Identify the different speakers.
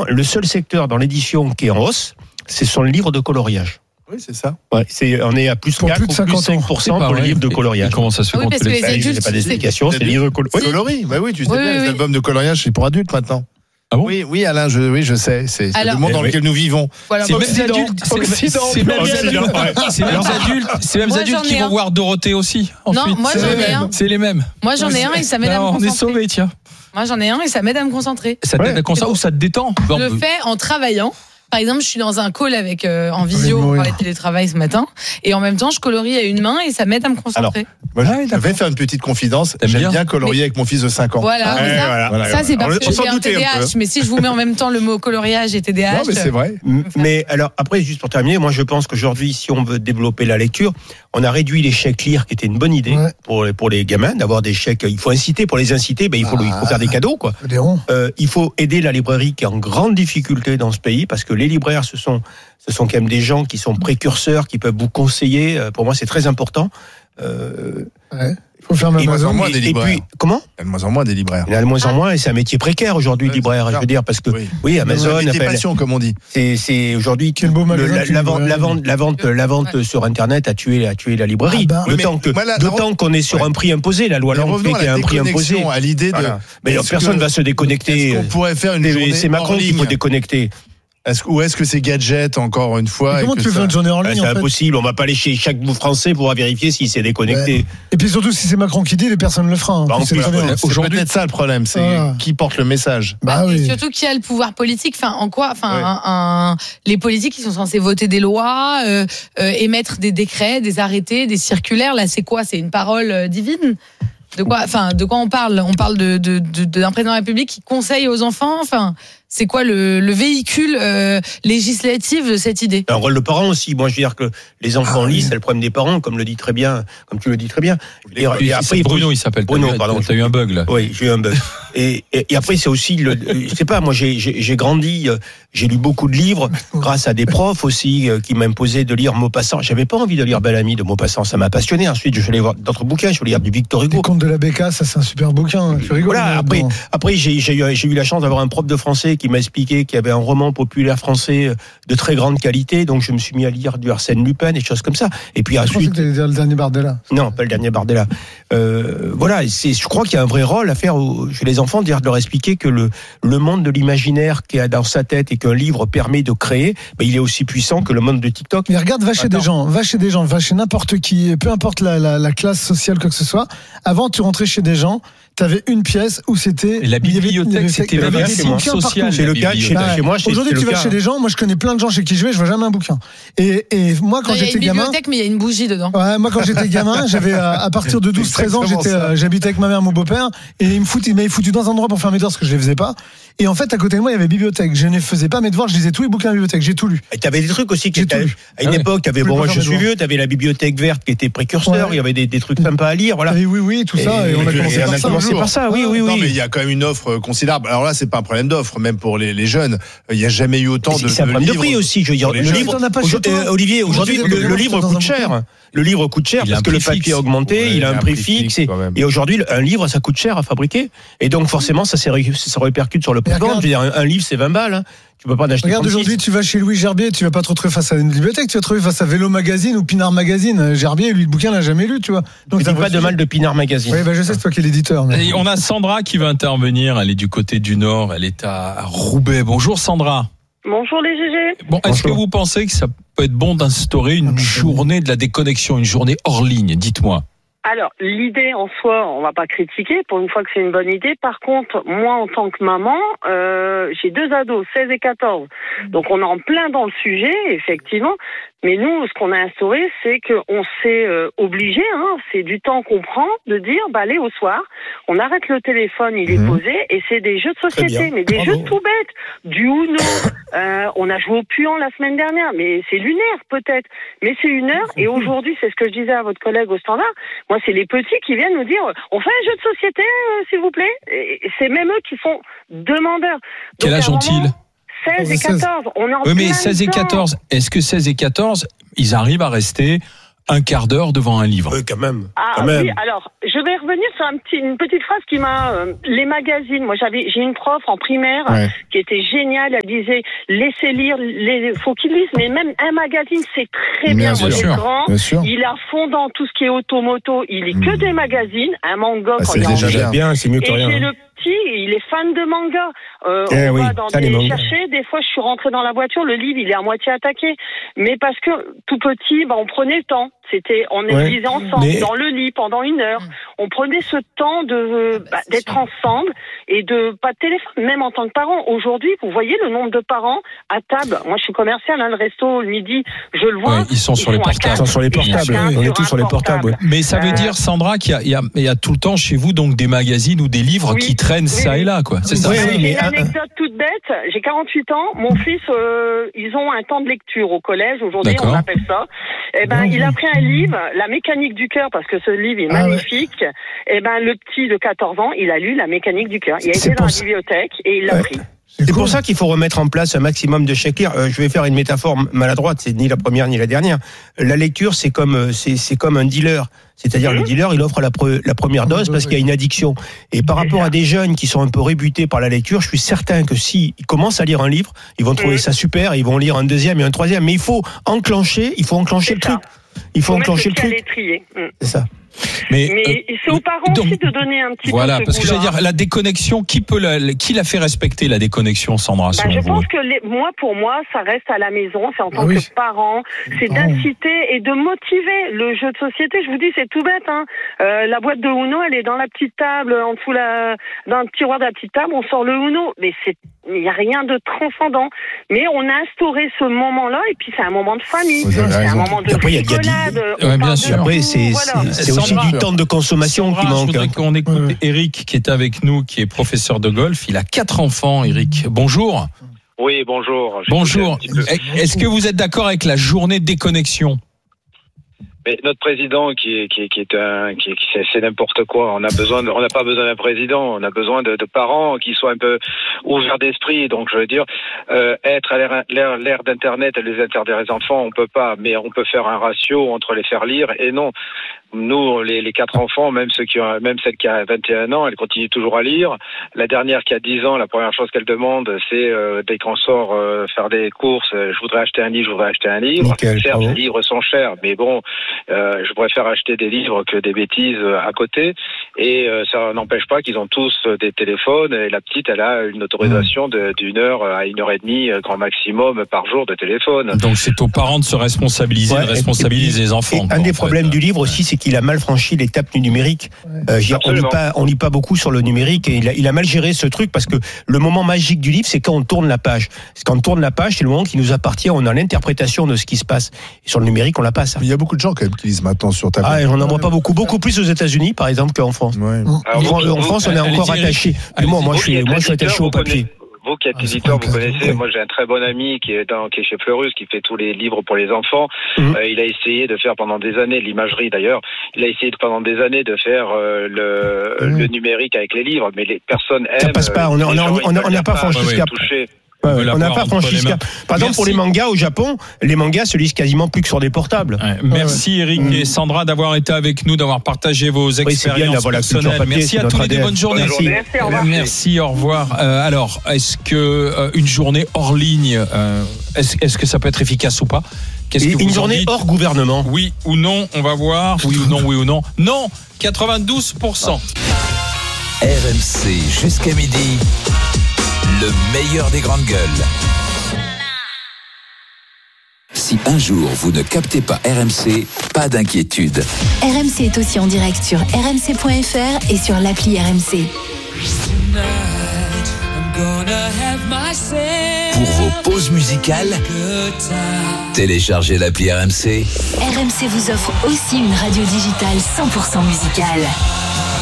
Speaker 1: maintenant, le seul secteur dans l'édition qui est en hausse, ce sont les livres de coloriage.
Speaker 2: Oui, c'est ça.
Speaker 1: Ouais, on est à plus 4 ou plus 5% pour les livres de coloriage.
Speaker 3: Comment ça se fait
Speaker 4: parce que les adultes,
Speaker 1: pas d'explication, c'est les livres de coloriage.
Speaker 2: Coloris, bah oui, tu sais bien, les albums de coloriage, c'est pour adultes maintenant.
Speaker 3: Ah bon ?
Speaker 2: Oui, Alain, je sais. C'est le monde dans lequel nous vivons.
Speaker 4: Voilà,
Speaker 3: C'est même adultes, c'est même adultes qui vont voir Dorothée aussi.
Speaker 4: Non, moi j'en ai un.
Speaker 3: C'est les mêmes.
Speaker 4: Moi j'en ai un et ça m'aide à me concentrer.
Speaker 3: On est sauvés, tiens.
Speaker 4: Moi j'en ai un et ça m'aide à me concentrer.
Speaker 3: Ça t'aide à concentrer ou ça te détend ?
Speaker 4: Je le fais en travaillant. Par exemple, je suis dans un call avec en visio, on parlait de télétravail ce matin, et en même temps, je colorie à une main et ça m'aide à me concentrer.
Speaker 2: Alors, moi, je vais faire une petite confidence. J'aime bien colorier avec mon fils de 5 ans.
Speaker 4: Voilà, ça c'est parce que j'ai un TDAH. Mais si je vous mets en même temps le mot coloriage et TDAH.
Speaker 2: Non, mais c'est vrai.
Speaker 1: Mais alors, après, juste pour terminer, moi je pense qu'aujourd'hui, si on veut développer la lecture, on a réduit les chèques lire, qui était une bonne idée pour les gamins, d'avoir des chèques. Il faut inciter, pour les inciter, il faut faire des cadeaux, quoi. Il faut aider la librairie qui est en grande difficulté dans ce pays, parce que les libraires, ce sont quand même des gens qui sont précurseurs, qui peuvent vous conseiller. Pour moi, c'est très important.
Speaker 5: Il faut faire même
Speaker 2: moins en moins des libraires.
Speaker 1: Et puis, comment ?
Speaker 2: Il y a de moins en moins des libraires.
Speaker 1: Il y en a de moins en moins, et c'est un métier précaire aujourd'hui, libraire. Je veux dire, parce que Amazon
Speaker 2: appelle passion, comme on dit.
Speaker 1: C'est aujourd'hui la vente sur Internet a tué la librairie. D'autant qu'on est sur un prix imposé. La loi Langue fait qu'il y a un prix imposé.
Speaker 2: À l'idée de.
Speaker 1: Mais personne ne va se déconnecter.
Speaker 2: Est-ce qu'on pourrait faire une journée
Speaker 1: C'est Macron qu'il faut déconnecter.
Speaker 2: Ou est-ce que c'est gadget, encore une fois?
Speaker 5: Comment tu fais une journée en ligne?
Speaker 1: C'est impossible, on va pas aller chez chaque Français pour vérifier s'il s'est déconnecté.
Speaker 5: Ouais. Et puis surtout, si c'est Macron qui dit, les personnes le feront.
Speaker 2: C'est peut-être ça le problème, c'est qui porte le message.
Speaker 4: Et surtout qui a le pouvoir politique. Les politiques qui sont censés voter des lois, émettre des décrets, des arrêtés, des circulaires. Là, c'est quoi? C'est une parole divine? De quoi on parle? On parle d'un président de la République qui conseille aux enfants. C'est quoi le véhicule législatif de cette idée?
Speaker 1: Un rôle de parent aussi. Moi, je veux dire que les enfants lisent, c'est le problème des parents, comme tu le dis très bien.
Speaker 3: Et après, Bruno, il s'appelle.
Speaker 1: Bruno, pardon.
Speaker 3: T'as eu un bug là.
Speaker 1: Oui, j'ai eu un bug. Et après, c'est aussi je sais pas. Moi, j'ai grandi, j'ai lu beaucoup de livres grâce à des profs aussi qui m'imposaient de lire Maupassant. J'avais pas envie de lire Bel Ami de Maupassant, ça m'a passionné. Ensuite, je suis allé voir d'autres bouquins. Je suis allé lire du Victor Hugo.
Speaker 5: Les Contes de la Becca, ça c'est un super bouquin. Tu rigoles.
Speaker 1: Voilà. Après, j'ai eu la chance d'avoir un prof de français qui m'a expliqué qu'il y avait un roman populaire français de très grande qualité, donc je me suis mis à lire du Arsène Lupin, des choses comme ça. Et puis ensuite,
Speaker 5: je pensais que tu allais dire le dernier Bardella.
Speaker 1: Non, pas le dernier Bardella. Voilà, je crois qu'il y a un vrai rôle à faire chez les enfants, de leur expliquer que le monde de l'imaginaire qu'il y a dans sa tête et qu'un livre permet de créer, il est aussi puissant que le monde de TikTok.
Speaker 5: Mais regarde, va chez des gens, va chez n'importe qui, peu importe la classe sociale, quoi que ce soit. Avant, tu rentrais chez des gens, t'avais une pièce où c'était
Speaker 3: la bibliothèque, c'était la version sociale.
Speaker 1: C'est le cas chez moi.
Speaker 5: Aujourd'hui, tu vas chez des gens. Moi, je connais plein de gens chez qui je vois jamais un bouquin. Et moi, quand j'étais gamin, il y a une
Speaker 4: bibliothèque, mais il y a une bougie dedans.
Speaker 5: Ouais, moi, quand j'étais gamin, j'avais à partir de 12-13 ans, j'habitais avec ma mère, mon beau-père, et il m'avait foutu dans un endroit pour faire mes devoirs parce que je les faisais pas. Et en fait, à côté de moi, il y avait bibliothèque. Je ne faisais pas mes devoirs, je lisais tous les bouquins à la bibliothèque. J'ai tout lu.
Speaker 1: Et t'avais des trucs aussi à une époque. Moi, je suis vieux. T'avais la bibliothèque verte qui était précurseur. Il y avait des trucs sympas à lire. Voilà.
Speaker 5: Oui, tout ça. Et on a commencé par ça.
Speaker 1: Oui.
Speaker 2: Non, mais il y a quand même une offre considérable. Alors là, c'est pas un problème d'offre, même pour les jeunes. Il n'y a jamais eu autant de.
Speaker 1: C'est un problème de prix aussi. Je veux dire, le livre. Olivier, aujourd'hui, le livre coûte cher. Le livre coûte cher parce que le papier a augmenté, il a un prix fixe. Et aujourd'hui, un livre, ça coûte cher à fabriquer. Et donc, forcément, ça répercute sur le prix de vente. Je veux dire, un livre, c'est 20 balles. Tu peux pas en acheter.
Speaker 5: Regarde, aujourd'hui, tu vas chez Louis Gerbier, tu vas pas te retrouver face à une bibliothèque, tu vas te retrouver face à Vélo Magazine ou Pinard Magazine. Gerbier, lui, le bouquin, l'a jamais lu, tu vois.
Speaker 1: Donc, il n'y a pas de mal de Pinard Magazine.
Speaker 5: Oui, je sais, c'est toi qui es l'éditeur. Mais...
Speaker 3: Et on a Sandra qui va intervenir. Elle est du côté du Nord. Elle est à Roubaix. Bonjour, Sandra.
Speaker 6: Bonjour les GG.
Speaker 3: Bon, est-ce que vous pensez que ça peut être bon d'instaurer une journée de la déconnexion, une journée hors ligne? Dites-moi.
Speaker 6: Alors, l'idée en soi, on va pas critiquer, pour une fois que c'est une bonne idée. Par contre, moi, en tant que maman, j'ai 2 ados, 16 et 14. Donc, on est en plein dans le sujet, effectivement. Mais nous, ce qu'on a instauré, c'est qu'on s'est obligé, c'est du temps qu'on prend, de dire, allez, au soir, on arrête le téléphone, il est posé, et c'est des jeux de société, mais des jeux tout bêtes. Du Uno, on a joué au puant la semaine dernière, mais c'est lunaire, peut-être. Mais c'est 1 heure, et aujourd'hui, c'est ce que je disais à votre collègue au standard, moi, c'est les petits qui viennent nous dire, on fait un jeu de société, s'il vous plaît. Et c'est même eux qui sont demandeurs. Donc,
Speaker 3: quel âge ont-ils?
Speaker 6: 16 et 14. On est en
Speaker 3: mais 16 et 14, est-ce que 16 et 14, ils arrivent à rester un quart d'heure devant un livre.
Speaker 1: Quand même.
Speaker 6: Oui, alors, je vais revenir sur une petite phrase qui m'a... les magazines, moi j'ai une prof en primaire qui était géniale, elle disait, laissez lire, faut qu'ils lisent, mais même un magazine, c'est très bien. Moi, il est grand, il est à fond dans tout ce qui est automoto, il lit que des magazines, un manga quand il y a
Speaker 1: déjà bien, c'est mieux que rien.
Speaker 6: Et le petit, il est fan de manga. On va dans des chercher, des fois je suis rentrée dans la voiture, le livre il est à moitié attaqué, mais parce que tout petit, on prenait le temps. On lisait ensemble dans le lit pendant 1 heure. On prenait ce temps d'être ensemble et de pas de téléphone, même en tant que parent. Aujourd'hui, vous voyez le nombre de parents à table. Moi, je suis commerciale, le resto le midi, je le vois.
Speaker 3: Ils sont sur les portables.
Speaker 1: Ils sont sur les portables. On est tous sur les portables.
Speaker 3: Mais ça veut dire, Sandra, qu'il y a tout le temps chez vous donc des magazines ou des livres qui traînent ça et là, quoi. C'est ça.
Speaker 6: Une anecdote toute bête. J'ai 48 ans. Mon fils, ils ont un temps de lecture au collège. Aujourd'hui, on appelle ça. Il a pris un livre, La mécanique du cœur, parce que ce livre est magnifique. Le petit de 14 ans, il a lu La mécanique du cœur. Il a été dans la bibliothèque et il l'a pris.
Speaker 1: C'est pour ça qu'il faut remettre en place un maximum de chèques lire. Je vais faire une métaphore maladroite, c'est ni la première ni la dernière. La lecture, c'est comme un dealer. C'est-à-dire le dealer, il offre la première dose parce qu'il y a une addiction. Et par rapport à des jeunes qui sont un peu rébutés par la lecture, je suis certain que s'ils commencent à lire un livre, ils vont trouver ça super, ils vont lire un deuxième et un troisième. Mais il faut enclencher le truc. Il faut enclencher le truc. C'est ça.
Speaker 6: Mais c'est aux parents aussi de donner un petit peu.
Speaker 3: Voilà, parce que j'allais dire la déconnexion, qui la fait respecter la déconnexion, Sandra?
Speaker 6: Je pense que pour moi, ça reste à la maison, c'est en tant que parent, c'est d'inciter et de motiver le jeu de société. Je vous dis, c'est tout bête, la boîte de Uno, elle est dans la petite table, en dessous dans le tiroir de la petite table, on sort le Uno, mais il n'y a rien de transcendant. Mais on a instauré ce moment-là, et puis c'est un moment de famille, c'est un moment de rigolade.
Speaker 3: Bien sûr.
Speaker 1: Après, c'est aussi du temps de consommation qui manque.
Speaker 3: Je voudrais qu'on écoute Eric qui est avec nous, qui est professeur de golf. Il a 4 enfants, Eric. Bonjour.
Speaker 7: Oui, bonjour.
Speaker 3: Bonjour. Est-ce que vous êtes d'accord avec la journée de déconnexion?
Speaker 7: Mais notre président c'est n'importe quoi. On n'a pas besoin d'un président. On a besoin de parents qui soient un peu ouverts d'esprit. Donc, je veux dire, être à l'ère d'Internet et les interdire les enfants, on peut pas. Mais on peut faire un ratio entre les faire lire et non. Nous, les 4 enfants, même celle qui a 21 ans, elle continue toujours à lire. La dernière qui a 10 ans, la première chose qu'elle demande, c'est dès qu'on sort faire des courses, je voudrais acheter un livre.
Speaker 1: Nickel,
Speaker 7: certes, les livres sont chers, mais bon, je préfère acheter des livres que des bêtises à côté. Et ça n'empêche pas qu'ils ont tous des téléphones. Et la petite, elle a une autorisation d'1 heure à 1 heure et demie, grand maximum par jour de téléphone.
Speaker 3: Donc c'est aux parents de se responsabiliser, de responsabiliser les enfants.
Speaker 1: Un des problèmes du livre aussi, c'est qu'il a mal franchi l'étape du numérique. On lit pas beaucoup sur le numérique et il a mal géré ce truc parce que le moment magique du livre, c'est quand on tourne la page. Quand on tourne la page, c'est le moment qui nous appartient. On a l'interprétation de ce qui se passe. Et sur le numérique, on l'a pas ça.
Speaker 2: Mais il y a beaucoup de gens quand même qui lisent maintenant sur tablette.
Speaker 1: On n'en voit pas beaucoup plus aux États-Unis, par exemple, qu'en France. En France, on est encore attaché. Moi, je suis attaché au papier.
Speaker 7: Vous qui êtes éditeur, vous connaissez, moi j'ai un très bon ami qui est chez Fleurus, qui fait tous les livres pour les enfants. Il a essayé de faire pendant des années, l'imagerie d'ailleurs, il a essayé pendant des années de faire le numérique avec les livres, mais les personnes aiment...
Speaker 1: Ça passe pas, on n'a pas franchi ce cap. On n'a pas franchi ce cap. Par exemple, pour les mangas au Japon, les mangas se lisent quasiment plus que sur des portables.
Speaker 3: Merci Eric et Sandra d'avoir été avec nous, d'avoir partagé vos expériences personnelles. Merci à tous les deux, bonne journée. Merci, au revoir. Alors, est-ce que une journée hors ligne, est-ce que ça peut être efficace ou pas?
Speaker 1: Une journée hors gouvernement?
Speaker 3: Oui ou non? On va voir. Oui ou non? Non, 92%.
Speaker 8: RMC jusqu'à midi. Le meilleur des grandes gueules. Si un jour vous ne captez pas RMC, pas d'inquiétude.
Speaker 9: RMC est aussi en direct sur rmc.fr et sur l'appli RMC.
Speaker 8: Pour vos pauses musicales, téléchargez l'appli RMC.
Speaker 9: RMC vous offre aussi une radio digitale 100% musicale.